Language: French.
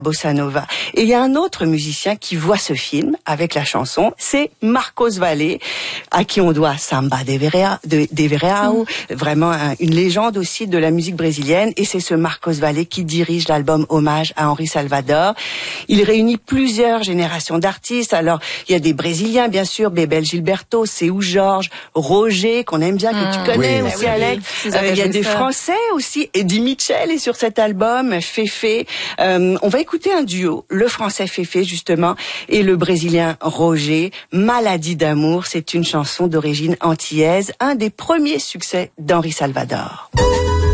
Bossa Nova. Et il y a un autre musicien qui voit ce film avec la chanson, c'est Marcos Valle, à qui on doit Samba de Verão, vraiment une légende aussi de la musique brésilienne. Et c'est ce Marcos Valle qui dirige l'album Hommage à Henri Salvador. Il réunit plusieurs générations d'artistes. Alors, il y a des Brésiliens, bien sûr, Bebel Gilberto, Seu Jorge, Roger, qu'on aime bien, que tu connais aussi, Alex. Il y a des Français aussi. Eddie Mitchell est sur cet album, Féfé. On va écouter un duo, le français Féfé justement et le brésilien Roger. Maladie d'amour, c'est une chanson d'origine antillaise, un des premiers succès d'Henri Salvador.